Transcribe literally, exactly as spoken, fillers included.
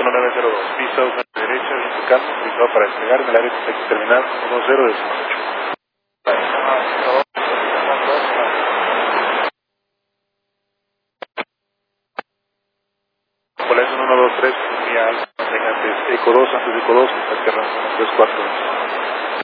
uno nueve cero dos, pista dos derecha, viento calmo, ubicado para despegar en el área de terminal uno cero de zona ocho. Población uno dos tres, muy alto, mantengan antes eco dos, antes eco dos, está tierra uno tres cuatro.